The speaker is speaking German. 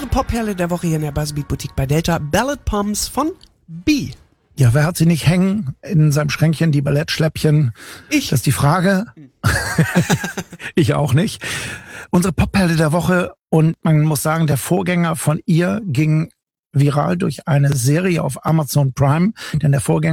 Popperle der Woche hier in der Buzzbeat Boutique bei Delta. Ballad Poems von B. Ja, wer hat sie nicht hängen in seinem Schränkchen, die Ballettschläppchen? Ich. Das ist die Frage. Ich auch nicht. Unsere Popperle der Woche, und man muss sagen, der Vorgänger von ihr ging viral durch eine Serie auf Amazon Prime, denn der Vorgänger